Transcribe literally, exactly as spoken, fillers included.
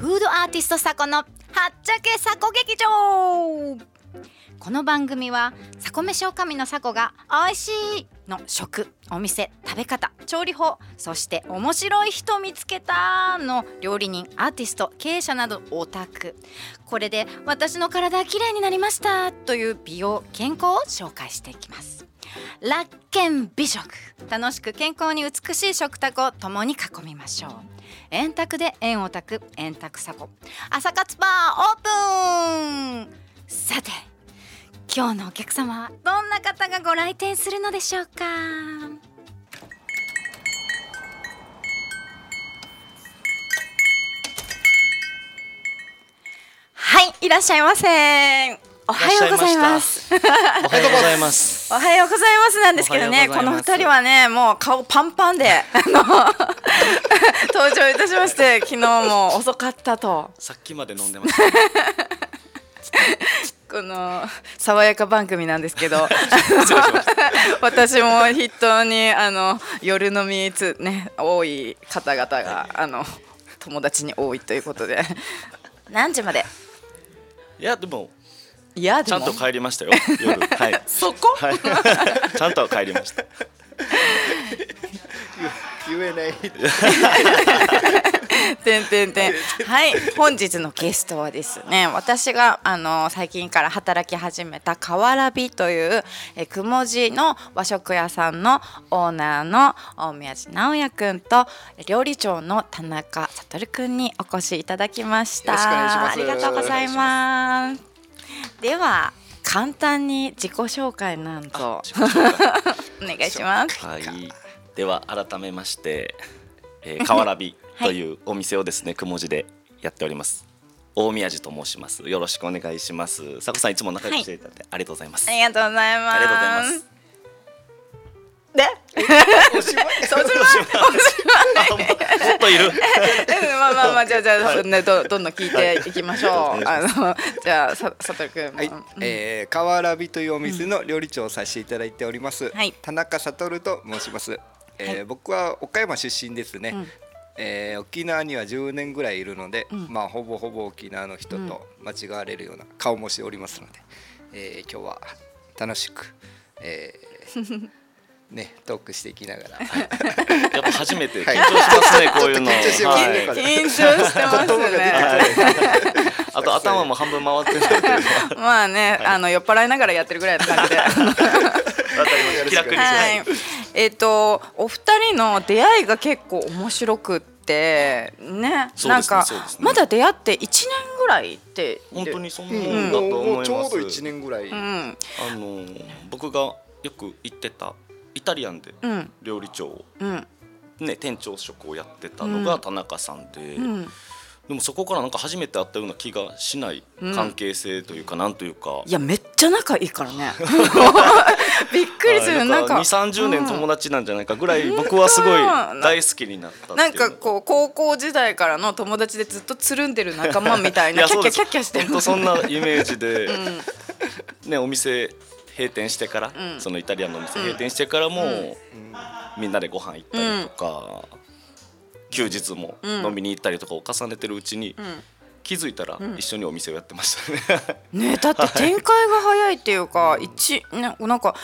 フードアーティストさこのはっちゃけさこ劇場。この番組はさこ飯おかみのさこがおいしいの食、お店、食べ方、調理法、そして面白い人見つけたの料理人、アーティスト、経営者などオタク、これで私の体はきれいになりましたという美容健康を紹介していきます。ラッケン美食、楽しく健康に美しい食卓を共に囲みましょう。円卓で円オタク、円卓さこ、朝活バーオープン。さて今日のお客様はどんな方がご来店するのでしょうか。はい、いらっしゃいませ。おはようございます。 おはようございます。 おはようございますなんですけどね、この二人はね、もう顔パンパンであの登場いたしまして、昨日も遅かったと。 さっきまで飲んでました、ね。 この爽やか番組なんですけど私も筆頭にあの夜飲みつ、ね、多い方々が、はい、あの友達に多いということで何時まで。 いやでもいやでもちゃんと帰りましたよ夜、はい、 そこ、 はい、ちゃんと帰りました言えないてんてんてん。はい、本日のゲストはですね、私があの最近から働き始めたかわらびというえくもじの和食屋さんのオーナーの大宮地直也くんと料理長の田中悟くんにお越しいただきました。 よろしくお願いします。 ありがとうございます。では簡単に自己紹介なんとお願いします。 はい、では改めまして、えー、かわらびというお店をですね、くもじでやっております大宮地と申します。よろしくお願いします。さこさんいつも仲良くしていただいて、はい、ありがとうございます。 ありがとうございます。 ありがとうございます。 でおしまいおしまいおしまいもっといるまあまあまあじゃあじゃあ、ね、ど, どんどん聞いていきましょう、はい、あのじゃあささとるくん、 はい、えー、かわらびというお店の料理長をさせていただいております、 はい、 田中悟と申します、えーはい、僕は岡山出身ですね、うん、えー、沖縄にはじゅうねんぐらいいるので、うん、まあほぼほぼ沖縄の人と間違われるような顔もしておりますので、えー、今日は楽しく、えーね、トークしていきながらやっぱ初めて緊張しますね、はい、こういうの。 緊張してますね、 はい、緊張してますね、 はい、あと頭も半分回ってるまあね、はい、あの酔っ払いながらやってるぐらいの感じで気楽に、 はい、えっとお二人の出会いが結構面白くってね、なんか、ね、まだ出会っていちねんぐらいって本当にそんなもんだと思います、うん、もうちょうどいちねんぐらい、うん、 あの僕がよく行ってたイタリアンで料理長を、うんね、店長職をやってたのが田中さんで、うん、でもそこからなんか初めて会ったような気がしない関係性というか、なんというか、 いやめっちゃ仲いいからねびっくりする、はい、 なんかにじゅうさんじゅうねん友達なんじゃないかぐらい僕はすごい大好きになったっていう。 なんかこう高校時代からの友達でずっとつるんでる仲間みたいなキャッキャキャッキャしてる、 本当そんなイメージで、うん、ね、お店閉店してから、うん、そのイタリアンのお店閉店してからも、うん、みんなでご飯行ったりとか、うん、休日も飲みに行ったりとかを重ねてるうちに、うん、気づいたら一緒にお店をやってましたね、 うん、ね、だって展開が早いっていうか、一ね、なんか